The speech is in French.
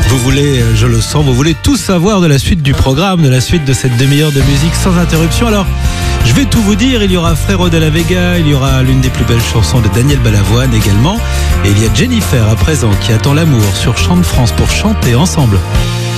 Vous voulez, je le sens, vous voulez tout savoir de la suite du programme, de la suite de cette demi-heure de musique sans interruption. Alors, je vais tout vous dire, il y aura Frérot de la Vega, il y aura l'une des plus belles chansons de Daniel Balavoine également. Et il y a Jennifer à présent qui attend l'amour sur Chant de France pour chanter ensemble.